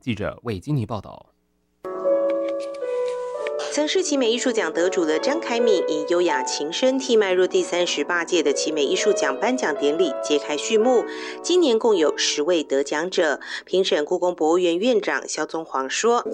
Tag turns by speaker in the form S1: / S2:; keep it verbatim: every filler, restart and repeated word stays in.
S1: 记者魏金妮报道。
S2: 曾是奇美艺术奖得主的张凯敏，以优雅琴声替迈入第三十八届的奇美艺术奖颁奖典礼揭开序幕。今年共有十位得奖者。评审故宫博物院院长萧宗煌说：“